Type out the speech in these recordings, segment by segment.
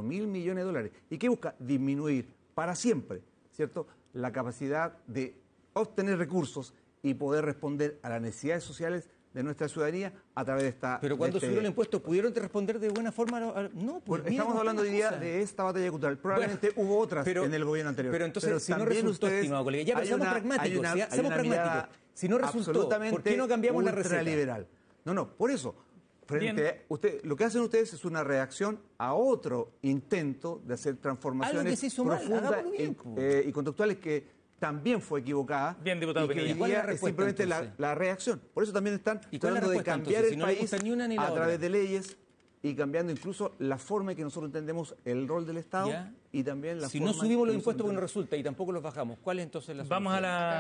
4.000 millones de dólares. ¿Y qué busca? Disminuir para siempre, ¿cierto?, la capacidad de obtener recursos y poder responder a las necesidades sociales de nuestra ciudadanía a través de esta... Pero cuando subieron el impuesto, ¿pudieron responder de buena forma? No, pues estamos hablando hoy día de esta batalla cultural. Probablemente hubo otras en el gobierno anterior. Pero entonces, si no resultó, estimado colega, ya seamos pragmáticos, seamos pragmáticos. Si no resultó, ¿por qué no cambiamos la receta? Liberal. No, por eso. Lo que hacen ustedes es una reacción a otro intento de hacer transformaciones profundas y conductuales que también fue equivocada. Bien, diputado y que hoy día es simplemente la reacción. Por eso también están tratando de cambiar el país a través de leyes y cambiando incluso la forma en que nosotros entendemos el rol del Estado y también la forma... Si no subimos los impuestos porque no resulta y tampoco los bajamos, ¿cuál es entonces la solución? Vamos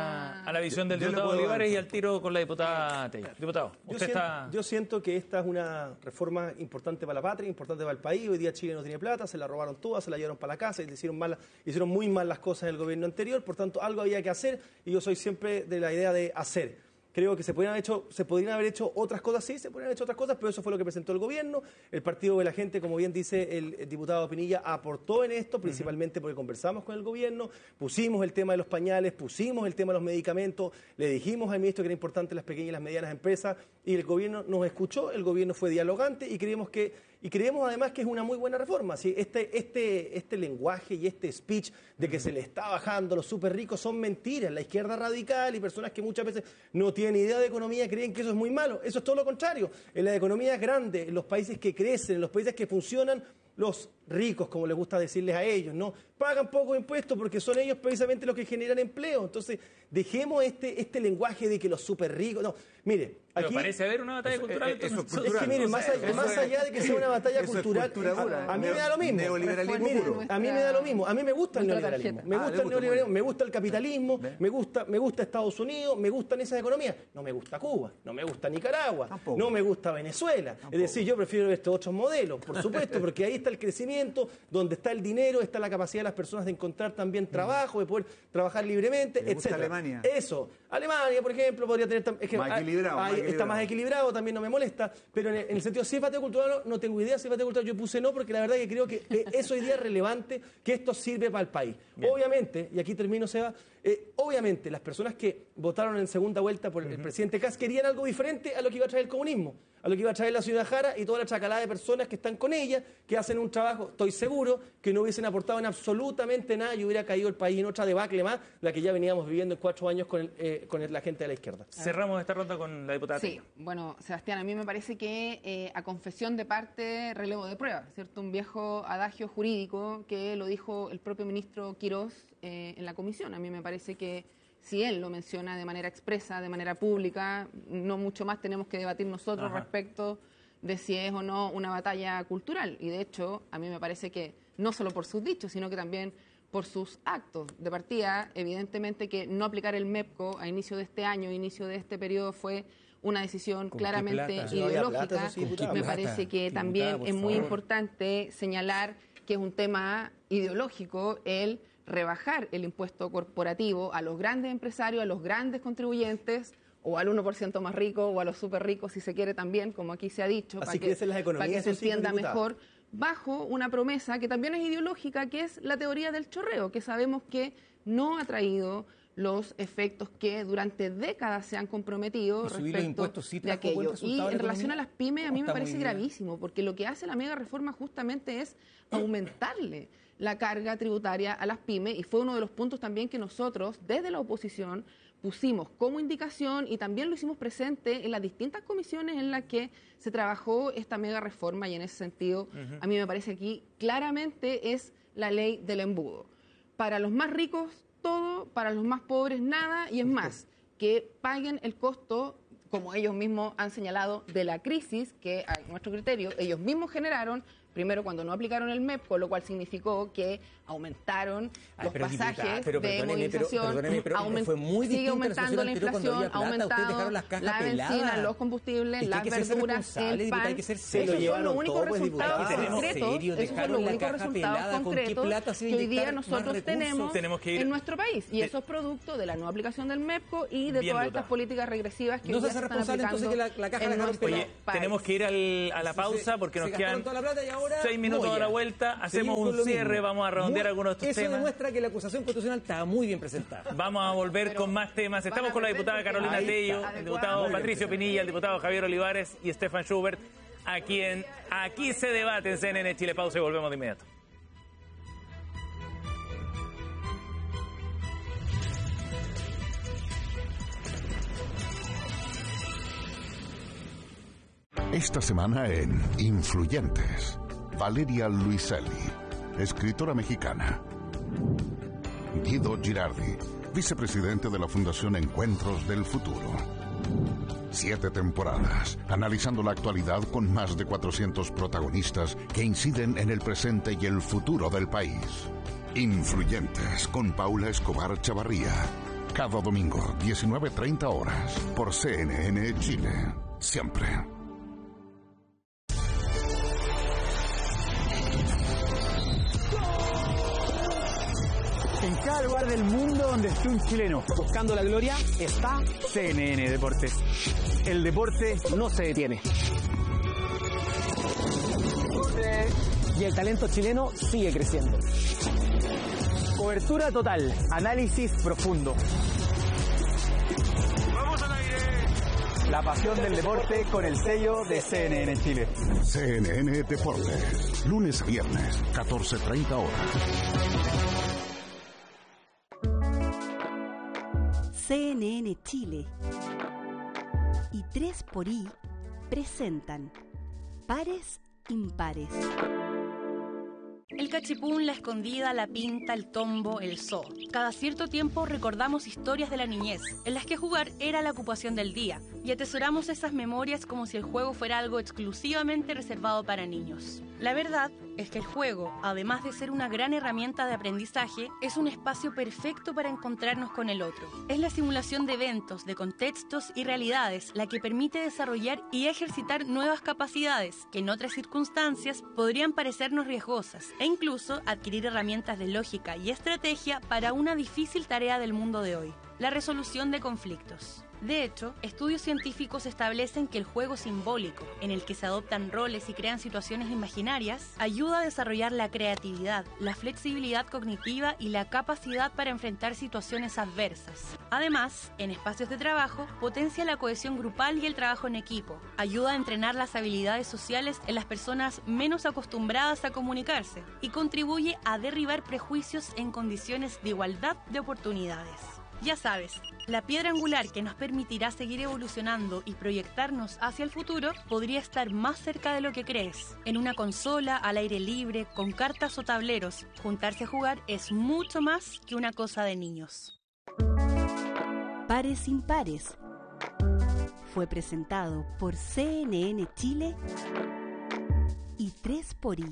a la visión del diputado Olivares y al tiro con la diputada Tello. Diputado, yo siento que esta es una reforma importante para la patria, importante para el país. Hoy día Chile no tiene plata, se la robaron todas, se la llevaron para la casa y hicieron muy mal las cosas en el gobierno anterior. Por tanto, algo había que hacer y yo soy siempre de la idea de hacer. Creo que se podrían haber hecho otras cosas, sí, se podrían haber hecho otras cosas, pero eso fue lo que presentó el gobierno. El Partido de la Gente, como bien dice el diputado Pinilla, aportó en esto, principalmente porque conversamos con el gobierno, pusimos el tema de los pañales, pusimos el tema de los medicamentos, le dijimos al ministro que era importante las pequeñas y las medianas empresas, y el gobierno nos escuchó, el gobierno fue dialogante y creemos además que es una muy buena reforma. ¿Sí? Este lenguaje y este speech de que se le está bajando a los súper ricos son mentiras. La izquierda radical y personas que muchas veces no tienen idea de economía creen que eso es muy malo. Eso es todo lo contrario. En la economía grande, en los países que crecen, en los países que funcionan, los ricos, como les gusta decirles a ellos, ¿no? Pagan poco impuestos porque son ellos precisamente los que generan empleo. Entonces, dejemos este lenguaje de que los súper ricos... No, mire, aquí... Pero parece haber una batalla cultural. Es que, mire, más allá de que sea una batalla cultural, a mí me da lo mismo. Neoliberalismo puro. A mí me da lo mismo. A mí me gusta el neoliberalismo. Me gusta el neoliberalismo, me gusta el capitalismo, me gusta Estados Unidos, me gustan esas economías. No me gusta Cuba, no me gusta Nicaragua, no me gusta Venezuela. Es decir, yo prefiero estos otros modelos, por supuesto, porque ahí está el crecimiento, donde está el dinero, está la capacidad de las personas de encontrar también trabajo, de poder trabajar libremente, etc. Alemania. Eso. Alemania, por ejemplo, podría tener... más equilibrado. Está más equilibrado, también no me molesta, pero en el sentido, si es batalla cultural, no tengo idea si es batalla cultural, yo puse no, porque la verdad que creo que es hoy día relevante que esto sirve para el país. Bien. Obviamente, y aquí termino, Seba, obviamente las personas que votaron en segunda vuelta por el presidente Kast querían algo diferente a lo que iba a traer el comunismo, a lo que iba a traer la ciudad Jara y toda la chacalada de personas que están con ella, que hacen un trabajo, estoy seguro, que no hubiesen aportado en absolutamente nada y hubiera caído el país en otra debacle más, la que ya veníamos viviendo en 4 años con la gente de la izquierda. Cerramos esta ronda con la diputada. Sí, bueno, Sebastián, a mí me parece que a confesión de parte, relevo de prueba, ¿cierto? Un viejo adagio jurídico que lo dijo el propio ministro Quirós en la comisión. A mí me parece que si él lo menciona de manera expresa, de manera pública, no mucho más tenemos que debatir nosotros respecto de si es o no una batalla cultural. Y de hecho, a mí me parece que no solo por sus dichos, sino que también por sus actos. De partida, evidentemente que no aplicar el MEPCO a inicio de este año, inicio de este periodo, fue una decisión claramente ideológica. Me parece que también es muy importante señalar que es un tema ideológico el rebajar el impuesto corporativo a los grandes empresarios, a los grandes contribuyentes, o al 1% más rico, o a los súper ricos, si se quiere también, como aquí se ha dicho, para que se entienda mejor, bajo una promesa que también es ideológica, que es la teoría del chorreo, que sabemos que no ha traído los efectos que durante décadas se han comprometido respecto de aquello. Y en relación a las pymes, a mí me parece gravísimo, porque lo que hace la mega reforma justamente es aumentarle la carga tributaria a las pymes, y fue uno de los puntos también que nosotros, desde la oposición, pusimos como indicación y también lo hicimos presente en las distintas comisiones en las que se trabajó esta mega reforma, y en ese sentido, a mí me parece aquí claramente es la ley del embudo. Para los más ricos, todo, para los más pobres, nada, y es más, que paguen el costo, como ellos mismos han señalado, de la crisis que, a nuestro criterio, ellos mismos generaron, primero cuando no aplicaron el MEPCO, lo cual significó que aumentaron los pasajes de movilización, sigue aumentando la inflación, ha aumentado la benzina, los combustibles, las verduras, el pan. Esos son los únicos resultados concretos que hoy día nosotros tenemos en nuestro país. Y eso es producto de la no aplicación del MEPCO y de todas estas políticas regresivas que hoy día se están aplicando en nuestro país. Tenemos que ir a la pausa porque nos quedan 6 minutos a la vuelta, hacemos un cierre, vamos a redondear algunos de estos temas. Eso demuestra que la acusación constitucional está muy bien presentada. Vamos a volver con más temas. Estamos con la diputada Carolina Tello, el diputado Patricio Pinilla, el diputado Javier Olivares y Stefan Schubert, a quien aquí se debate en CNN Chile. Pausa y volvemos de inmediato. Esta semana en Influyentes, Valeria Luiselli, escritora mexicana. Guido Girardi, vicepresidente de la Fundación Encuentros del Futuro. 7 temporadas, analizando la actualidad con más de 400 protagonistas que inciden en el presente y el futuro del país. Influyentes, con Paula Escobar Chavarría. Cada domingo, 19:30 horas, por CNN Chile. Siempre. En cada lugar del mundo donde esté un chileno buscando la gloria, está CNN Deportes. El deporte no se detiene. Y el talento chileno sigue creciendo. Cobertura total, análisis profundo. ¡Vamos al aire! La pasión del deporte con el sello de CNN Chile. CNN Deportes, lunes a viernes, 14:30 horas. CNN Chile y 3xI presentan Pares Impares. El cachipún, la escondida, la pinta, el tombo, el zoo. Cada cierto tiempo recordamos historias de la niñez, en las que jugar era la ocupación del día, y atesoramos esas memorias como si el juego fuera algo exclusivamente reservado para niños. La verdad es que el juego, además de ser una gran herramienta de aprendizaje, es un espacio perfecto para encontrarnos con el otro. Es la simulación de eventos, de contextos y realidades la que permite desarrollar y ejercitar nuevas capacidades que en otras circunstancias podrían parecernos riesgosas e incluso adquirir herramientas de lógica y estrategia para una difícil tarea del mundo de hoy, la resolución de conflictos. De hecho, estudios científicos establecen que el juego simbólico, en el que se adoptan roles y crean situaciones imaginarias, ayuda a desarrollar la creatividad, la flexibilidad cognitiva y la capacidad para enfrentar situaciones adversas. Además, en espacios de trabajo, potencia la cohesión grupal y el trabajo en equipo, ayuda a entrenar las habilidades sociales en las personas menos acostumbradas a comunicarse y contribuye a derribar prejuicios en condiciones de igualdad de oportunidades. Ya sabes, la piedra angular que nos permitirá seguir evolucionando y proyectarnos hacia el futuro podría estar más cerca de lo que crees. En una consola, al aire libre, con cartas o tableros, juntarse a jugar es mucho más que una cosa de niños. Pares Impares fue presentado por CNN Chile y 3xI.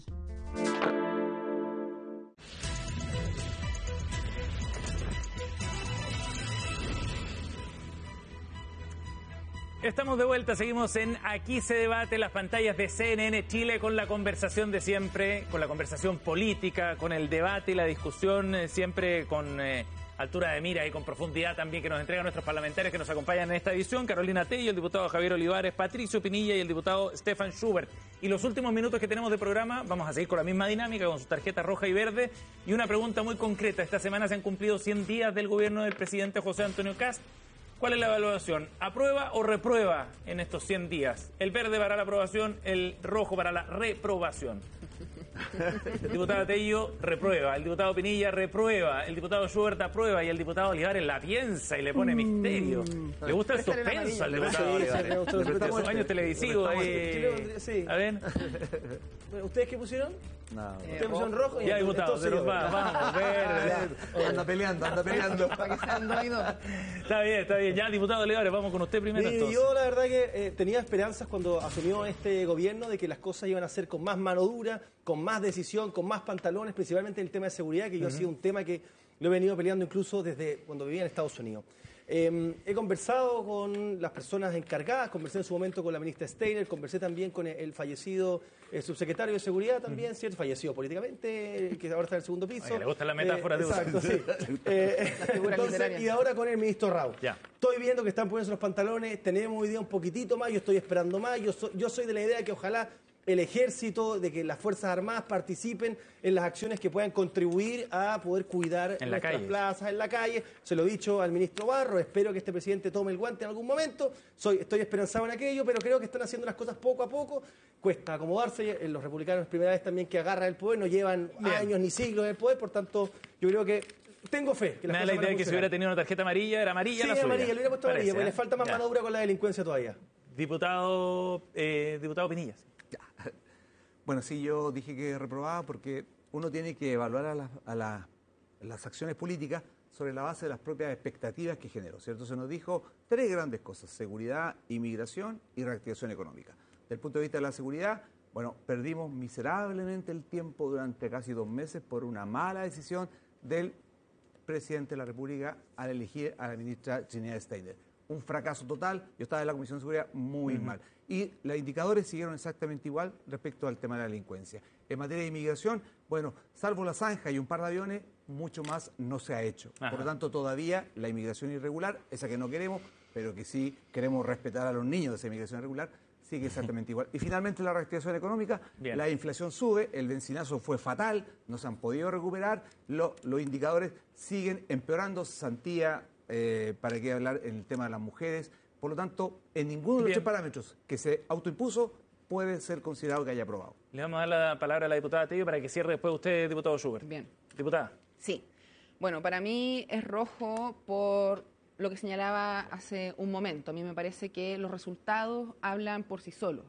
Estamos de vuelta, seguimos en Aquí se debate, las pantallas de CNN Chile, con la conversación de siempre, con la conversación política, con el debate y la discusión siempre con altura de mira y con profundidad también que nos entregan nuestros parlamentarios que nos acompañan en esta edición: Carolina Tello, el diputado Javier Olivares, Patricio Pinilla y el diputado Stefan Schubert. Y los últimos minutos que tenemos de programa vamos a seguir con la misma dinámica, con su tarjeta roja y verde, y una pregunta muy concreta. Esta semana se han cumplido 100 días del gobierno del presidente José Antonio Kast. ¿Cuál es la evaluación? ¿Aprueba o reprueba en estos 100 días? El verde para la aprobación, el rojo para la reprobación. El diputado Tello reprueba, el diputado Pinilla reprueba, el diputado Schubert aprueba y el diputado Olivares la piensa y le pone misterio. Le gusta el suspenso al diputado Olivares. Los años televisivos ahí. A ver. ¿Ustedes qué pusieron? No, ¿Ustedes pusieron rojo? Ya, diputado, se nos va. Vamos, verde. Anda peleando. Para que sean 2 y 2. Está bien. Ya, diputado Olivares, vamos con usted primero. Mire, yo la verdad que tenía esperanzas cuando asumió este gobierno de que las cosas iban a ser con más mano dura, con más decisión, con más pantalones, principalmente el tema de seguridad, que yo ha sido un tema que lo he venido peleando incluso desde cuando vivía en Estados Unidos. He conversado con las personas encargadas, conversé en su momento con la ministra Steiner, conversé también con el fallecido subsecretario de Seguridad también, ¿cierto? Fallecido políticamente, que ahora está en el segundo piso. Oye, le gusta la metáfora de exacto, sí. Entonces, y ahora con el ministro Raúl. Ya. Estoy viendo que están poniendo los pantalones, tenemos hoy día un poquitito más, yo estoy esperando más, yo soy de la idea que ojalá el ejército, de que las Fuerzas Armadas participen en las acciones que puedan contribuir a poder cuidar nuestras plazas en la calle. Se lo he dicho al ministro Barro, espero que este presidente tome el guante en algún momento. Estoy esperanzado en aquello, pero creo que están haciendo las cosas poco a poco. Cuesta acomodarse, los republicanos es primera vez también que agarran el poder, no llevan años ni siglos en el poder, por tanto yo creo que tengo fe. Que me da la idea de que si hubiera tenido una tarjeta amarilla, era amarilla la suya. Sí, amarilla, le hubiera puesto amarilla, porque le falta más mano dura con la delincuencia todavía. Diputado Pinillas. Bueno, sí, yo dije que reprobaba porque uno tiene que evaluar las acciones políticas sobre la base de las propias expectativas que generó, ¿cierto? Se nos dijo 3 grandes cosas: seguridad, inmigración y reactivación económica. Desde el punto de vista de la seguridad, bueno, perdimos miserablemente el tiempo durante casi 2 meses por una mala decisión del presidente de la República al elegir a la ministra Trinidad Steiner. Un fracaso total. Yo estaba en la Comisión de Seguridad muy mal. Y los indicadores siguieron exactamente igual respecto al tema de la delincuencia. En materia de inmigración, bueno, salvo la zanja y un par de aviones, mucho más no se ha hecho. Ajá. Por lo tanto, todavía la inmigración irregular, esa que no queremos, pero que sí queremos respetar a los niños de esa inmigración irregular, sigue exactamente igual. Y finalmente la reactivación económica, la inflación sube, el benzinazo fue fatal, no se han podido recuperar, los indicadores siguen empeorando, cesantía, para qué hablar en el tema de las mujeres. Por lo tanto, en ninguno de los 3 parámetros que se autoimpuso puede ser considerado que haya aprobado. Le vamos a dar la palabra a la diputada Tello para que cierre después usted, diputado Schubert. Bien. Diputada. Sí. Bueno, para mí es rojo por lo que señalaba hace un momento. A mí me parece que los resultados hablan por sí solos.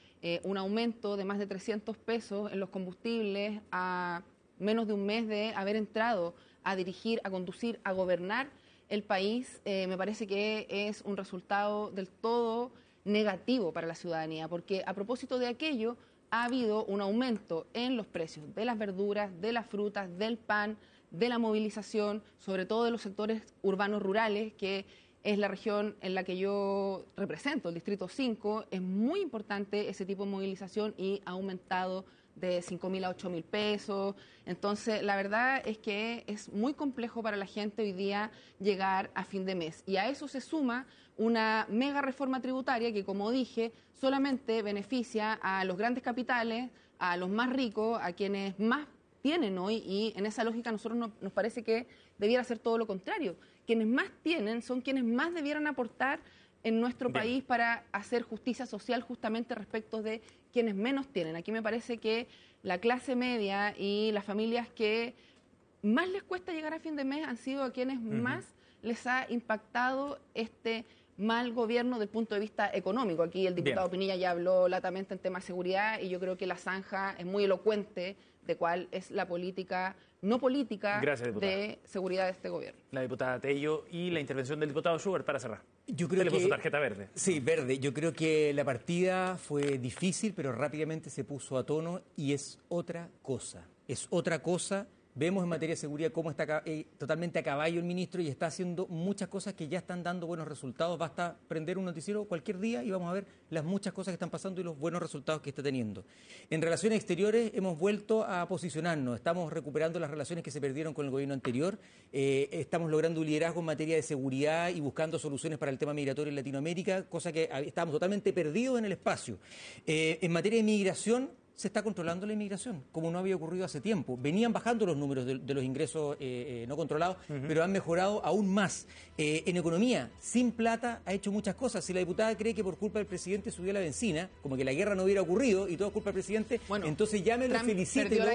Un aumento de más de 300 pesos en los combustibles a menos de un mes de haber entrado a dirigir, a conducir, a gobernar el país, me parece que es un resultado del todo negativo para la ciudadanía, porque a propósito de aquello ha habido un aumento en los precios de las verduras, de las frutas, del pan, de la movilización, sobre todo de los sectores urbanos rurales, que es la región en la que yo represento, el Distrito 5. Es muy importante ese tipo de movilización y ha aumentado de 5.000 a 8.000 pesos. Entonces, la verdad es que es muy complejo para la gente hoy día llegar a fin de mes. Y a eso se suma una mega reforma tributaria que, como dije, solamente beneficia a los grandes capitales, a los más ricos, a quienes más tienen hoy, y en esa lógica a nosotros nos parece que debiera ser todo lo contrario. Quienes más tienen son quienes más debieran aportar en nuestro país para hacer justicia social justamente respecto de quienes menos tienen. Aquí me parece que la clase media y las familias que más les cuesta llegar a fin de mes han sido a quienes más les ha impactado este mal gobierno desde el punto de vista económico. Aquí el diputado Pinilla ya habló latamente en tema de seguridad y yo creo que la zanja es muy elocuente de cuál es la política no política de seguridad de este gobierno. La diputada Tello y la intervención del diputado Schubert para cerrar. Yo creo que le puso tarjeta verde. Sí, verde. Yo creo que la partida fue difícil, pero rápidamente se puso a tono y es otra cosa. Es otra cosa. Vemos en materia de seguridad cómo está totalmente a caballo el ministro y está haciendo muchas cosas que ya están dando buenos resultados. Basta prender un noticiero cualquier día y vamos a ver las muchas cosas que están pasando y los buenos resultados que está teniendo. En relaciones exteriores hemos vuelto a posicionarnos. Estamos recuperando las relaciones que se perdieron con el gobierno anterior. Estamos logrando un liderazgo en materia de seguridad y buscando soluciones para el tema migratorio en Latinoamérica, cosa que estábamos totalmente perdidos en el espacio. En materia de migración, se está controlando la inmigración, como no había ocurrido hace tiempo. Venían bajando los números de los ingresos no controlados, pero han mejorado aún más. En economía, sin plata, ha hecho muchas cosas. Si la diputada cree que por culpa del presidente subió la benzina, como que la guerra no hubiera ocurrido y todo es culpa del presidente, bueno, entonces llámelo, felicítelo,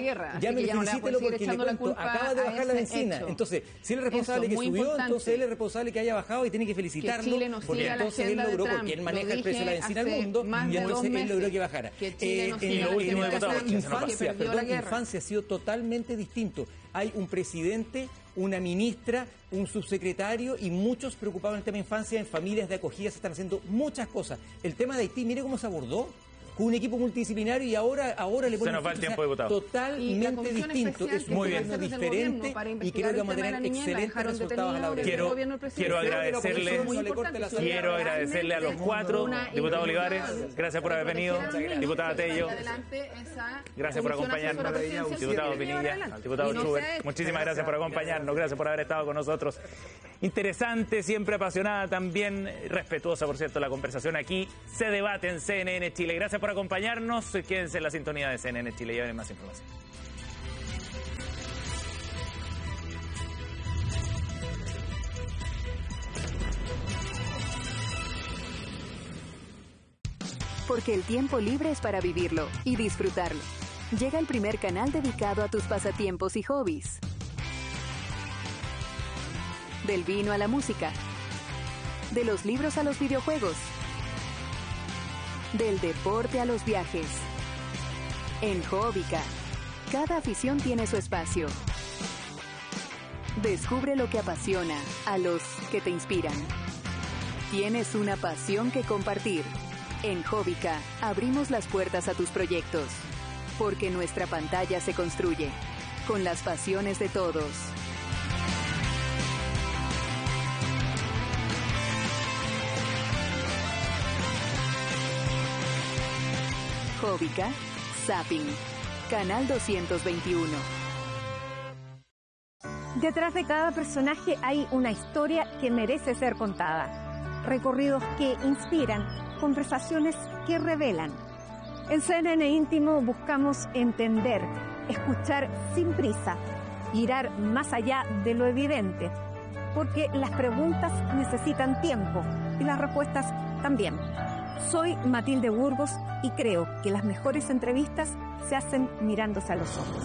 porque le cuento, acaba de bajar la benzina. Hecho. Entonces, si él es responsable que subió, importante. Entonces él es responsable que haya bajado y tiene que felicitarlo, porque entonces él logró, porque él maneja el precio de la benzina al mundo, y entonces él logró que bajara. En el caso de infancia ha sido totalmente distinto. Hay un presidente, una ministra, un subsecretario y muchos preocupados en el tema de infancia, en familias de acogida se están haciendo muchas cosas. El tema de Haití, mire cómo se abordó, con un equipo multidisciplinario y ahora le ponen el tiempo, diputado. Totalmente distinto, es un gobierno diferente y creo que vamos a tener excelentes resultados a la hora. Quiero agradecerle a los 4, diputado Olivares, gracias por haber venido, diputada Tello, gracias por acompañarnos, diputado Pinilla, diputado Schubert, muchísimas gracias por acompañarnos, gracias por haber estado con nosotros. Interesante, siempre apasionada, también respetuosa, por cierto, la conversación aquí se debate en CNN Chile. Gracias por por acompañarnos. Quédense en la sintonía de CNN Chile. Ya viene más información. Porque el tiempo libre es para vivirlo y disfrutarlo. Llega el primer canal dedicado a tus pasatiempos y hobbies. Del vino a la música. De los libros a los videojuegos. Del deporte a los viajes. En Hobbica, cada afición tiene su espacio. Descubre lo que apasiona a los que te inspiran. Tienes una pasión que compartir. En Hobbica, abrimos las puertas a tus proyectos. Porque nuestra pantalla se construye con las pasiones de todos. Hobbica, Zapping, Canal 221. Detrás de cada personaje hay una historia que merece ser contada. Recorridos que inspiran, conversaciones que revelan. En CNN Íntimo buscamos entender, escuchar sin prisa, mirar más allá de lo evidente, porque las preguntas necesitan tiempo y las respuestas también. Soy Matilde Burgos y creo que las mejores entrevistas se hacen mirándose a los ojos.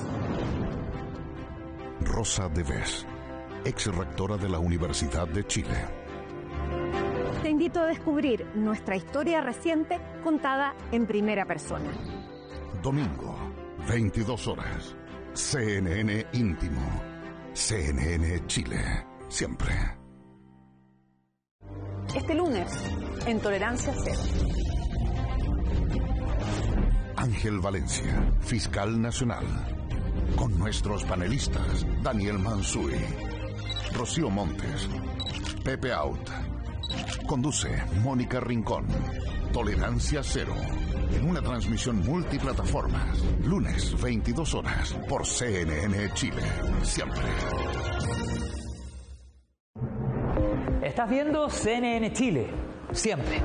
Rosa de Vez, ex rectora de la Universidad de Chile. Te invito a descubrir nuestra historia reciente contada en primera persona. Domingo, 22 horas. CNN Íntimo. CNN Chile. Siempre. Este lunes, en Tolerancia Cero. Ángel Valencia, fiscal nacional. Con nuestros panelistas, Daniel Mansuy, Rocío Montes, Pepe Out. Conduce Mónica Rincón. Tolerancia Cero. En una transmisión multiplataformas. Lunes, 22 horas. Por CNN Chile. Siempre. Estás viendo CNN Chile. Siempre.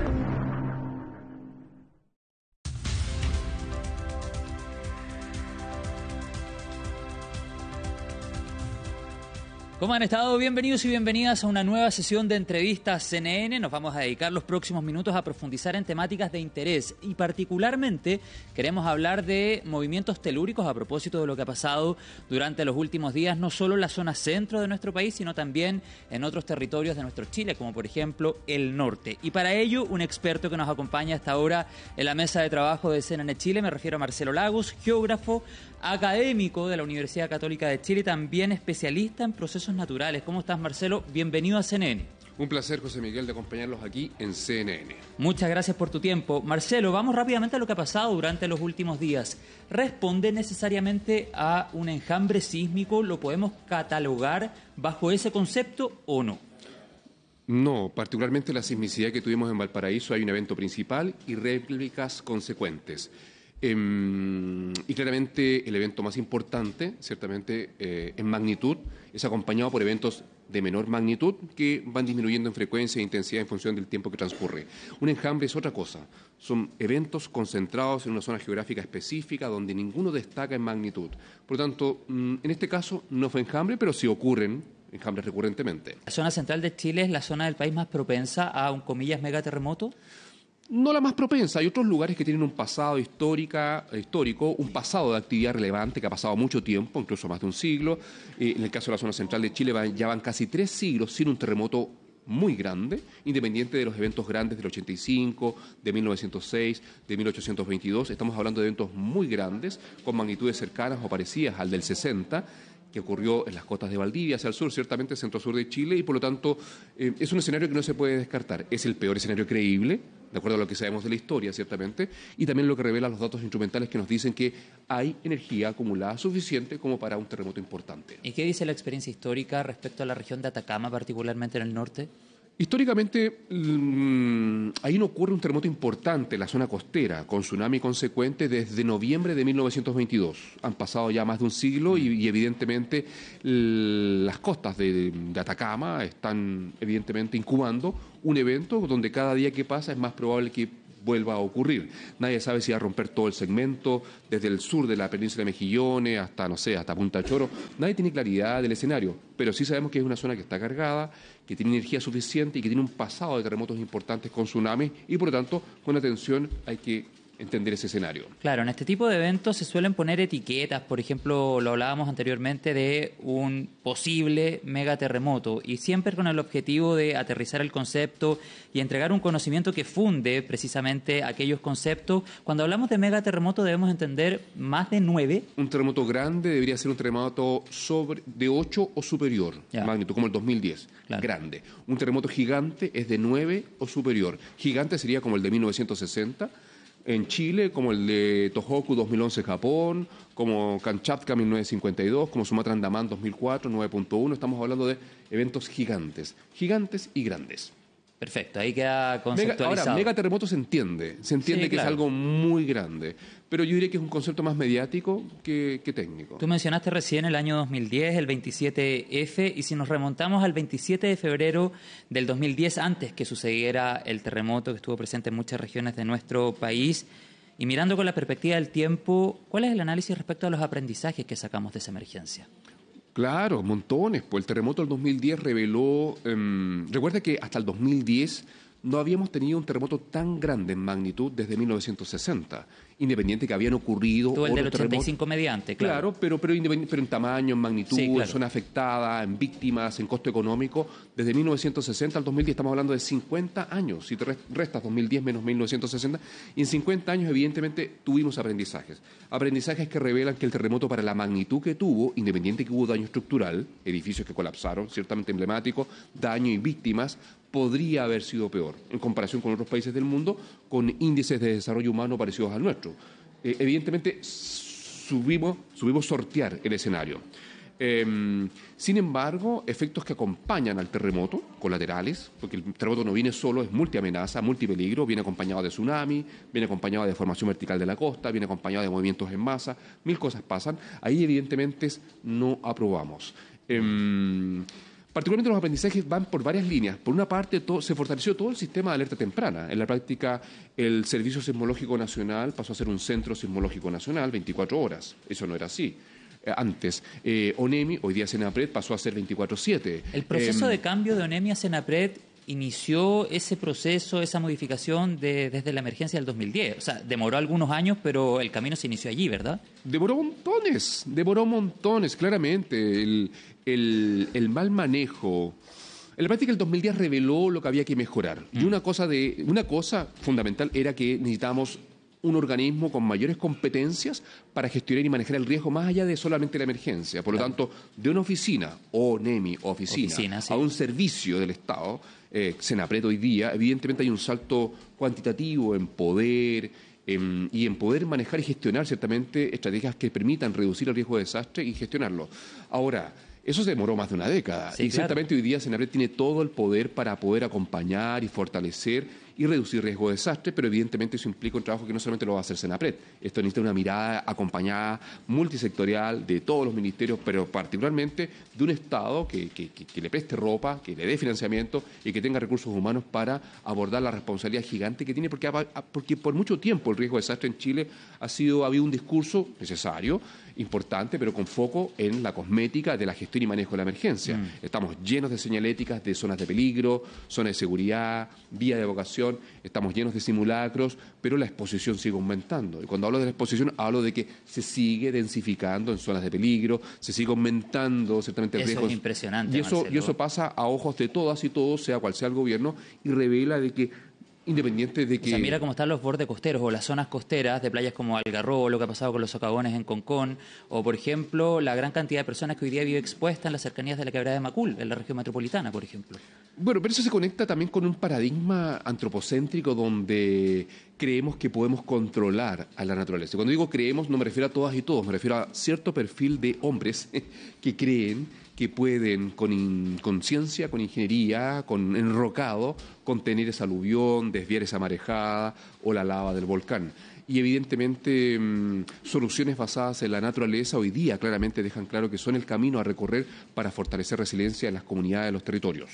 ¿Cómo han estado? Bienvenidos y bienvenidas a una nueva sesión de entrevistas CNN. Nos vamos a dedicar los próximos minutos a profundizar en temáticas de interés y particularmente queremos hablar de movimientos telúricos a propósito de lo que ha pasado durante los últimos días, no solo en la zona centro de nuestro país, sino también en otros territorios de nuestro Chile, como por ejemplo el norte. Y para ello, un experto que nos acompaña hasta ahora en la mesa de trabajo de CNN Chile, me refiero a Marcelo Lagos, geógrafo, académico de la Universidad Católica de Chile y también especialista en procesos naturales. ¿Cómo estás, Marcelo? Bienvenido a CNN. Un placer, José Miguel, de acompañarlos aquí en CNN. Muchas gracias por tu tiempo. Marcelo, vamos rápidamente a lo que ha pasado durante los últimos días. ¿Responde necesariamente a un enjambre sísmico? ¿Lo podemos catalogar bajo ese concepto o no? No, particularmente la sismicidad que tuvimos en Valparaíso, hay un evento principal y réplicas consecuentes. Y claramente el evento más importante, ciertamente en magnitud, es acompañado por eventos de menor magnitud que van disminuyendo en frecuencia e intensidad en función del tiempo que transcurre. Un enjambre es otra cosa, son eventos concentrados en una zona geográfica específica donde ninguno destaca en magnitud. Por lo tanto, en este caso no fue enjambre, pero sí ocurren enjambres recurrentemente. ¿La zona central de Chile es la zona del país más propensa a un, comillas, megaterremoto? No la más propensa. Hay otros lugares que tienen un pasado histórico, un pasado de actividad relevante que ha pasado mucho tiempo, incluso más de un siglo. En el caso de la zona central de Chile ya van casi 3 siglos sin un terremoto muy grande, independiente de los eventos grandes del 85, de 1906, de 1822. Estamos hablando de eventos muy grandes, con magnitudes cercanas o parecidas al del 60, que ocurrió en las costas de Valdivia, hacia el sur, ciertamente centro-sur de Chile, y por lo tanto es un escenario que no se puede descartar. Es el peor escenario creíble, de acuerdo a lo que sabemos de la historia, ciertamente, y también lo que revelan los datos instrumentales que nos dicen que hay energía acumulada suficiente como para un terremoto importante. ¿Y qué dice la experiencia histórica respecto a la región de Atacama, particularmente en el norte? Históricamente, ahí no ocurre un terremoto importante en la zona costera, con tsunami consecuente desde noviembre de 1922. Han pasado ya más de un siglo y evidentemente las costas de Atacama están evidentemente incubando un evento donde cada día que pasa es más probable que vuelva a ocurrir. Nadie sabe si va a romper todo el segmento, desde el sur de la península de Mejillones hasta, no sé, hasta Punta Choro. Nadie tiene claridad del escenario, pero sí sabemos que es una zona que está cargada, que tiene energía suficiente y que tiene un pasado de terremotos importantes con tsunamis y, por lo tanto, con atención hay que entender ese escenario. Claro, en este tipo de eventos se suelen poner etiquetas, por ejemplo, lo hablábamos anteriormente de un posible megaterremoto y siempre con el objetivo de aterrizar el concepto y entregar un conocimiento que funde precisamente aquellos conceptos. Cuando hablamos de megaterremoto debemos entender más de 9. Un terremoto grande debería ser un terremoto de 8 o superior, magnitud, como el 2010, claro. Grande. Un terremoto gigante es de 9 o superior. Gigante sería como el de 1960, en Chile, como el de Tohoku 2011 Japón, como Kamchatka 1952, como Sumatra Andaman 2004, 9.1. Estamos hablando de eventos gigantes y grandes. Perfecto, ahí queda conceptualizado. Ahora, megaterremoto se entiende sí, que claro. Es algo muy grande, pero yo diría que es un concepto más mediático que técnico. Tú mencionaste recién el año 2010, el 27F, y si nos remontamos al 27 de febrero del 2010, antes que sucediera el terremoto que estuvo presente en muchas regiones de nuestro país, y mirando con la perspectiva del tiempo, ¿cuál es el análisis respecto a los aprendizajes que sacamos de esa emergencia? Claro, montones. Pues el terremoto del 2010 reveló... recuerda que hasta el 2010 no habíamos tenido un terremoto tan grande en magnitud desde 1960, independiente que habían ocurrido... Tú el del 85 mediante, claro. Claro, pero en tamaño, en magnitud, sí, claro. En zona afectada, en víctimas, en costo económico. Desde 1960 al 2010 estamos hablando de 50 años. Si te restas 2010 menos 1960, y en 50 años evidentemente tuvimos aprendizajes. Aprendizajes que revelan que el terremoto, para la magnitud que tuvo, independiente que hubo daño estructural, edificios que colapsaron, ciertamente emblemáticos, daño y víctimas, podría haber sido peor en comparación con otros países del mundo con índices de desarrollo humano parecidos al nuestro. Evidentemente, subimos sortear el escenario. Sin embargo, efectos que acompañan al terremoto, colaterales, porque el terremoto no viene solo, es multiamenaza, multipeligro, viene acompañado de tsunami, viene acompañado de deformación vertical de la costa, viene acompañado de movimientos en masa, 1000 cosas pasan. Ahí, evidentemente, no aprobamos. Particularmente los aprendizajes van por varias líneas. Por una parte, se fortaleció todo el sistema de alerta temprana. En la práctica, el Servicio Sismológico Nacional pasó a ser un Centro Sismológico Nacional 24 horas. Eso no era así antes. ONEMI, hoy día Senapred, pasó a ser 24/7. El proceso de cambio de ONEMI a Senapred inició ese proceso, esa modificación desde la emergencia del 2010. O sea, demoró algunos años, pero el camino se inició allí, ¿verdad? Demoró montones, claramente. El mal manejo. En la práctica, el 2010 reveló lo que había que mejorar. Y una cosa fundamental era que necesitábamos un organismo con mayores competencias para gestionar y manejar el riesgo más allá de solamente la emergencia. Por lo tanto, de una oficina, ONEMI, oficina sí. A un servicio del Estado, Senapred hoy día, evidentemente hay un salto cuantitativo en poder y en poder manejar y gestionar ciertamente estrategias que permitan reducir el riesgo de desastre y gestionarlo. Ahora, eso se demoró más de una década. Sí, y ciertamente hoy día Senapred tiene todo el poder para poder acompañar y fortalecer y reducir riesgo de desastre, pero evidentemente eso implica un trabajo que no solamente lo va a hacer Senapred. Esto necesita una mirada acompañada, multisectorial, de todos los ministerios, pero particularmente de un Estado que le preste ropa, que le dé financiamiento y que tenga recursos humanos para abordar la responsabilidad gigante que tiene, porque por mucho tiempo el riesgo de desastre en Chile ha habido un discurso necesario, importante, pero con foco en la cosmética de la gestión y manejo de la emergencia. Estamos llenos de señaléticas de zonas de peligro, zonas de seguridad, vía de evacuación, estamos llenos de simulacros, pero la exposición sigue aumentando. Y cuando hablo de la exposición, hablo de que se sigue densificando en zonas de peligro, se sigue aumentando ciertamente el riesgo. Eso es impresionante, y eso pasa a ojos de todas y todos, sea cual sea el gobierno, y revela de que independiente de que... O sea, mira cómo están los bordes costeros o las zonas costeras de playas como Algarrobo, lo que ha pasado con los socavones en Concón, o por ejemplo, la gran cantidad de personas que hoy día vive expuesta en las cercanías de la quebrada de Macul, en la región metropolitana, por ejemplo. Bueno, pero eso se conecta también con un paradigma antropocéntrico donde creemos que podemos controlar a la naturaleza. Cuando digo creemos, no me refiero a todas y todos, me refiero a cierto perfil de hombres que creen que pueden, con conciencia, con ingeniería, con enrocado, contener esa aluvión, desviar esa marejada o la lava del volcán. Y evidentemente soluciones basadas en la naturaleza hoy día claramente dejan claro que son el camino a recorrer para fortalecer resiliencia en las comunidades de los territorios.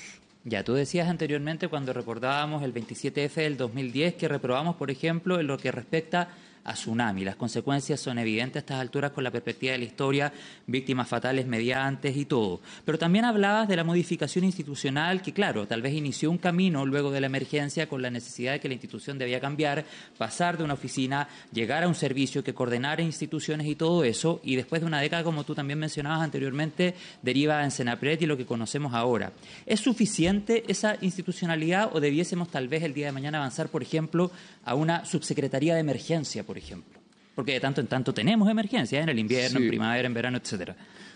Ya, tú decías anteriormente cuando recordábamos el 27F del 2010 que reprobamos, por ejemplo, en lo que respecta a tsunami. Las consecuencias son evidentes a estas alturas con la perspectiva de la historia, víctimas fatales mediantes y todo. Pero también hablabas de la modificación institucional que, claro, tal vez inició un camino luego de la emergencia con la necesidad de que la institución debía cambiar, pasar de una oficina, llegar a un servicio que coordinara instituciones y todo eso, y después de una década, como tú también mencionabas anteriormente, deriva en Senapred y lo que conocemos ahora. ¿Es suficiente esa institucionalidad o debiésemos tal vez el día de mañana avanzar, por ejemplo, a una subsecretaría de emergencia, por ejemplo? Porque de tanto en tanto tenemos emergencias en el invierno, en primavera, en verano, etcétera.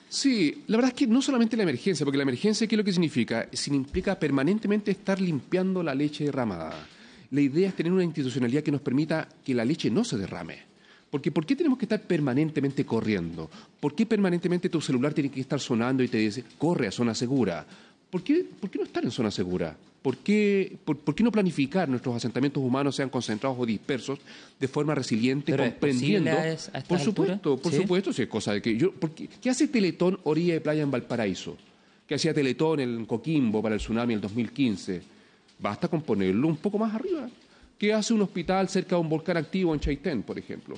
Sí, la verdad es que no solamente la emergencia, porque la emergencia, ¿qué es lo que significa? Implica permanentemente estar limpiando la leche derramada. La idea es tener una institucionalidad que nos permita que la leche no se derrame. Porque ¿por qué tenemos que estar permanentemente corriendo? ¿Por qué permanentemente tu celular tiene que estar sonando y te dice, corre a zona segura? ¿Por qué no estar en zona segura? ¿Por qué no planificar nuestros asentamientos humanos sean concentrados o dispersos de forma resiliente, pero comprendiendo? ¿Es por supuesto, si es cosa de que ¿qué hace Teletón orilla de playa en Valparaíso? ¿Qué hacía Teletón en Coquimbo para el tsunami del 2015? Basta con ponerlo un poco más arriba. ¿Qué hace un hospital cerca de un volcán activo en Chaitén, por ejemplo?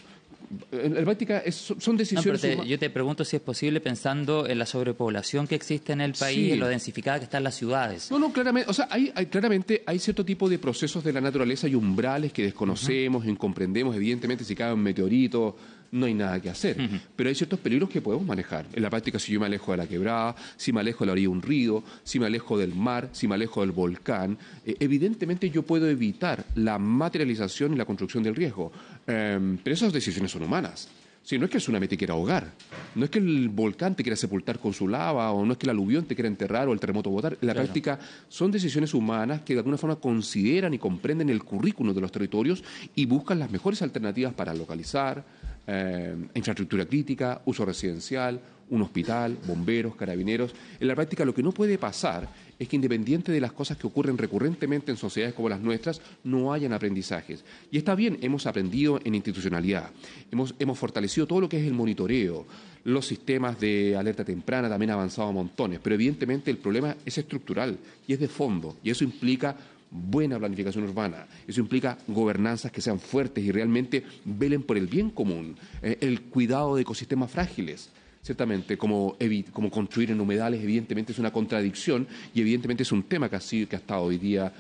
En Báltica son decisiones... yo te pregunto si es posible pensando en la sobrepoblación que existe en el país, en lo densificada que están las ciudades. No, claramente, o sea, claramente hay cierto tipo de procesos de la naturaleza y umbrales que desconocemos, incomprendemos. Evidentemente, si cae un meteorito, no hay nada que hacer. Pero hay ciertos peligros que podemos manejar. En la práctica, si yo me alejo de la quebrada, si me alejo de la orilla de un río, si me alejo del mar, si me alejo del volcán, evidentemente yo puedo evitar la materialización y la construcción del riesgo. Pero esas decisiones son humanas. Si no es que el tsunami te quiera ahogar, no es que el volcán te quiera sepultar con su lava, o no es que el aluvión te quiera enterrar o el terremoto botar. En la práctica son decisiones humanas que de alguna forma consideran y comprenden el currículum de los territorios y buscan las mejores alternativas para localizar, infraestructura crítica, uso residencial, un hospital, bomberos, carabineros. En la práctica lo que no puede pasar es que independiente de las cosas que ocurren recurrentemente en sociedades como las nuestras, no hayan aprendizajes. Y está bien, hemos aprendido en institucionalidad, hemos fortalecido todo lo que es el monitoreo, los sistemas de alerta temprana también han avanzado a montones, pero evidentemente el problema es estructural y es de fondo, y eso implica buena planificación urbana, eso implica gobernanzas que sean fuertes y realmente velen por el bien común, el cuidado de ecosistemas frágiles. Ciertamente, como construir en humedales, evidentemente es una contradicción y evidentemente es un tema que ha estado hoy día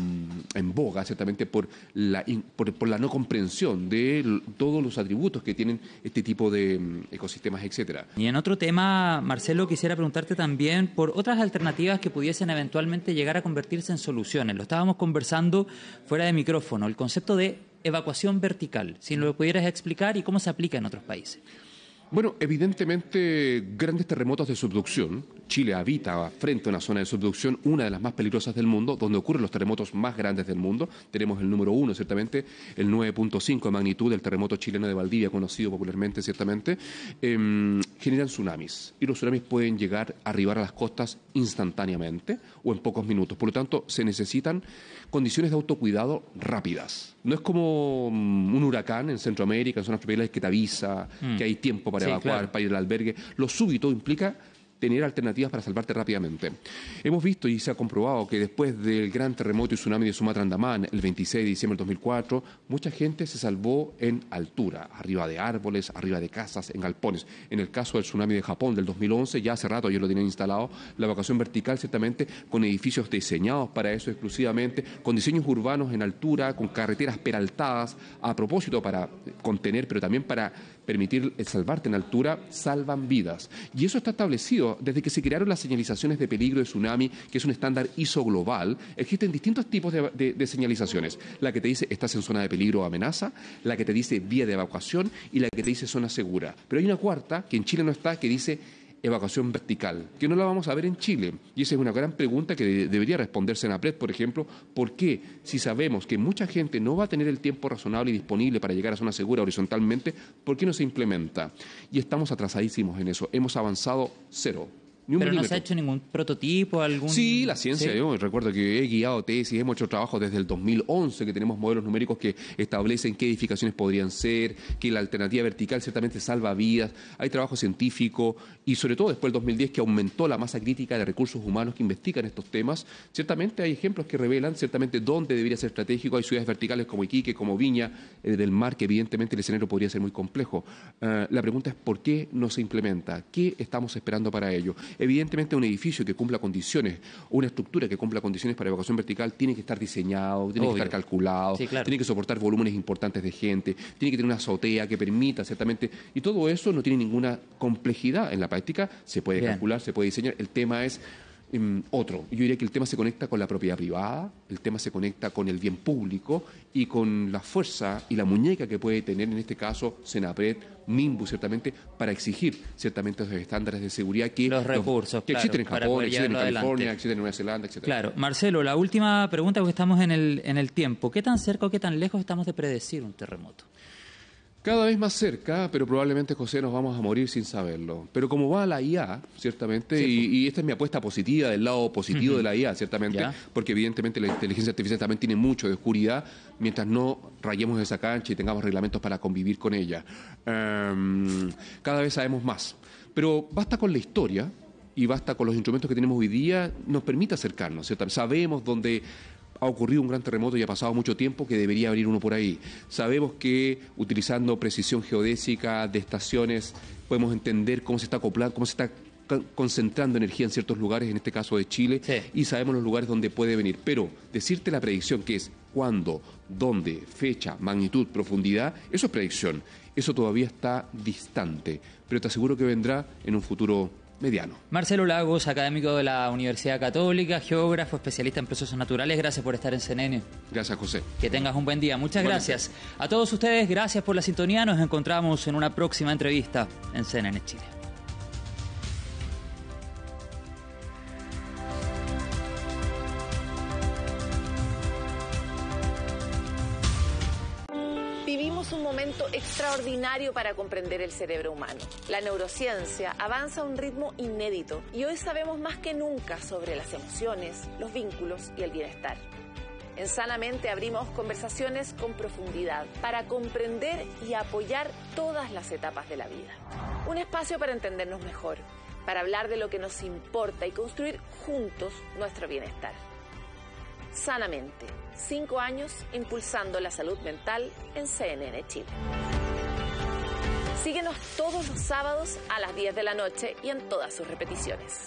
en boga, ciertamente por la no comprensión de todos los atributos que tienen este tipo de ecosistemas, etcétera. Y en otro tema, Marcelo, quisiera preguntarte también por otras alternativas que pudiesen eventualmente llegar a convertirse en soluciones. Lo estábamos conversando fuera de micrófono, el concepto de evacuación vertical, si lo pudieras explicar y cómo se aplica en otros países. Bueno, evidentemente, grandes terremotos de subducción. Chile habita frente a una zona de subducción, una de las más peligrosas del mundo, donde ocurren los terremotos más grandes del mundo. Tenemos el número 1, ciertamente, el 9.5 de magnitud del terremoto chileno de Valdivia, conocido popularmente, ciertamente, generan tsunamis. Y los tsunamis pueden llegar a arribar a las costas instantáneamente o en pocos minutos. Por lo tanto, se necesitan condiciones de autocuidado rápidas. No es como un huracán en Centroamérica, en zonas tropicales, que te avisa que hay tiempo para evacuar, para ir al albergue. Lo súbito implica tener alternativas para salvarte rápidamente. Hemos visto y se ha comprobado que después del gran terremoto y tsunami de Sumatra-Andamán, el 26 de diciembre del 2004, mucha gente se salvó en altura, arriba de árboles, arriba de casas, en galpones. En el caso del tsunami de Japón del 2011, ya hace rato ellos lo tenían instalado, la evacuación vertical ciertamente con edificios diseñados para eso exclusivamente, con diseños urbanos en altura, con carreteras peraltadas, a propósito para contener, pero también para permitir salvarte en altura, salvan vidas. Y eso está establecido desde que se crearon las señalizaciones de peligro de tsunami, que es un estándar ISO global. Existen distintos tipos de señalizaciones. La que te dice estás en zona de peligro o amenaza, la que te dice vía de evacuación y la que te dice zona segura. Pero hay una cuarta, que en Chile no está, que dice evacuación vertical, que no la vamos a ver en Chile. Y esa es una gran pregunta que debería responderse en Senapred, por ejemplo, ¿por qué? Si sabemos que mucha gente no va a tener el tiempo razonable y disponible para llegar a zona segura horizontalmente, ¿por qué no se implementa? Y estamos atrasadísimos en eso. Hemos avanzado cero. Pero no se ha hecho ningún prototipo, algún... Sí, la ciencia. ¿Sí? Yo recuerdo que he guiado tesis, hemos hecho trabajo desde el 2011, que tenemos modelos numéricos que establecen qué edificaciones podrían ser, que la alternativa vertical ciertamente salva vidas. Hay trabajo científico y sobre todo después del 2010 que aumentó la masa crítica de recursos humanos que investigan estos temas. Ciertamente hay ejemplos que revelan ciertamente dónde debería ser estratégico. Hay ciudades verticales como Iquique, como Viña del Mar, que evidentemente el escenario podría ser muy complejo. La pregunta es ¿por qué no se implementa? ¿Qué estamos esperando para ello? Evidentemente un edificio que cumpla condiciones, una estructura que cumpla condiciones para evacuación vertical tiene que estar diseñado, tiene que estar calculado, sí, claro, tiene que soportar volúmenes importantes de gente, tiene que tener una azotea que permita ciertamente, y todo eso no tiene ninguna complejidad. En la práctica se puede calcular, se puede diseñar. El tema es otro. Yo diría que el tema se conecta con la propiedad privada, el tema se conecta con el bien público y con la fuerza y la muñeca que puede tener en este caso Senapred, Minbu, ciertamente, para exigir ciertamente esos estándares de seguridad que los recursos que existen en Japón, existen en California, adelante, existen en Nueva Zelanda, etc. Claro. Marcelo, la última pregunta, porque estamos en el tiempo. ¿Qué tan cerca o qué tan lejos estamos de predecir un terremoto? Cada vez más cerca, pero probablemente, José, nos vamos a morir sin saberlo. Pero como va la IA, ciertamente, sí, y esta es mi apuesta positiva, del lado positivo de la IA, ciertamente, porque evidentemente la inteligencia artificial también tiene mucho de oscuridad, mientras no rayemos esa cancha y tengamos reglamentos para convivir con ella. Cada vez sabemos más. Pero basta con la historia y basta con los instrumentos que tenemos hoy día, nos permite acercarnos, ¿cierto? Sabemos dónde ha ocurrido un gran terremoto y ha pasado mucho tiempo, que debería abrir uno por ahí. Sabemos que utilizando precisión geodésica de estaciones podemos entender cómo se está acoplando, cómo se está concentrando energía en ciertos lugares, en este caso de Chile, y sabemos los lugares donde puede venir. Pero decirte la predicción, que es cuándo, dónde, fecha, magnitud, profundidad, eso es predicción. Eso todavía está distante, pero te aseguro que vendrá en un futuro mediano. Marcelo Lagos, académico de la Universidad Católica, geógrafo, especialista en procesos naturales, gracias por estar en CNN. Gracias, José. Que tengas un buen día. Muchas gracias. A todos ustedes, gracias por la sintonía. Nos encontramos en una próxima entrevista en CNN Chile. Vivimos un momento extraordinario para comprender el cerebro humano. La neurociencia avanza a un ritmo inédito y hoy sabemos más que nunca sobre las emociones, los vínculos y el bienestar. En Sanamente abrimos conversaciones con profundidad para comprender y apoyar todas las etapas de la vida. Un espacio para entendernos mejor, para hablar de lo que nos importa y construir juntos nuestro bienestar. Sanamente, 5 años impulsando la salud mental en CNN Chile. Síguenos todos los sábados a las 10 de la noche y en todas sus repeticiones.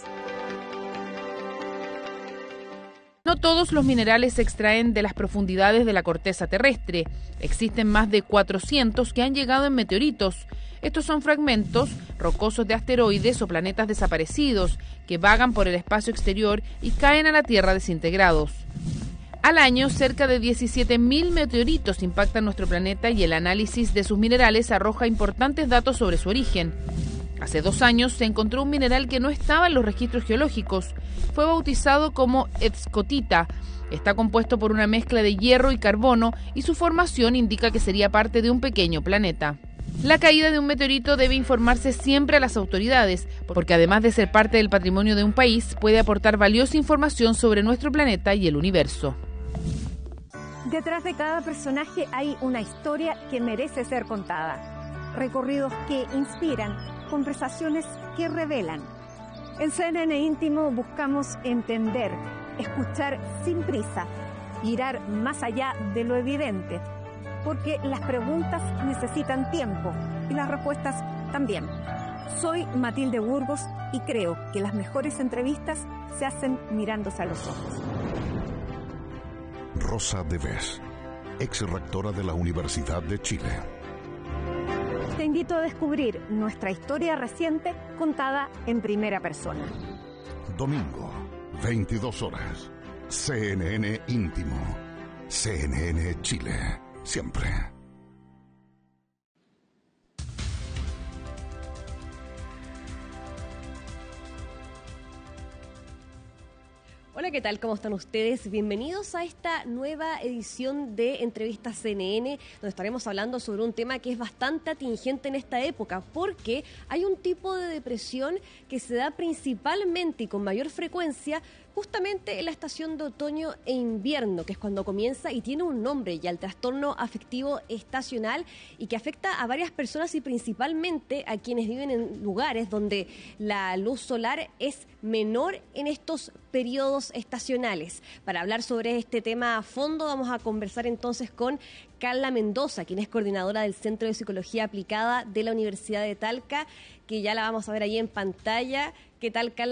No todos los minerales se extraen de las profundidades de la corteza terrestre. Existen más de 400 que han llegado en meteoritos. Estos son fragmentos rocosos de asteroides o planetas desaparecidos que vagan por el espacio exterior y caen a la Tierra desintegrados. Al año, cerca de 17.000 meteoritos impactan nuestro planeta y el análisis de sus minerales arroja importantes datos sobre su origen. Hace 2 años se encontró un mineral que no estaba en los registros geológicos. Fue bautizado como escotita. Está compuesto por una mezcla de hierro y carbono y su formación indica que sería parte de un pequeño planeta. La caída de un meteorito debe informarse siempre a las autoridades, porque además de ser parte del patrimonio de un país, puede aportar valiosa información sobre nuestro planeta y el universo. Detrás de cada personaje hay una historia que merece ser contada. Recorridos que inspiran, conversaciones que revelan. En CNN Íntimo buscamos entender, escuchar sin prisa, mirar más allá de lo evidente, porque las preguntas necesitan tiempo y las respuestas también. Soy Matilde Burgos y creo que las mejores entrevistas se hacen mirándose a los ojos. Rosa Deves, ex rectora de la Universidad de Chile. Te invito a descubrir nuestra historia reciente contada en primera persona. Domingo, 22 horas. CNN Íntimo. CNN Chile. Siempre. Hola, ¿qué tal? ¿Cómo están ustedes? Bienvenidos a esta nueva edición de Entrevistas CNN, donde estaremos hablando sobre un tema que es bastante atingente en esta época, porque hay un tipo de depresión que se da principalmente y con mayor frecuencia justamente en la estación de otoño e invierno, que es cuando comienza y tiene un nombre ya, el trastorno afectivo estacional, y que afecta a varias personas y principalmente a quienes viven en lugares donde la luz solar es menor en estos periodos estacionales. Para hablar sobre este tema a fondo vamos a conversar entonces con Carla Mendoza, quien es coordinadora del Centro de Psicología Aplicada de la Universidad de Talca, que ya la vamos a ver ahí en pantalla. ¿Qué tal, Carla?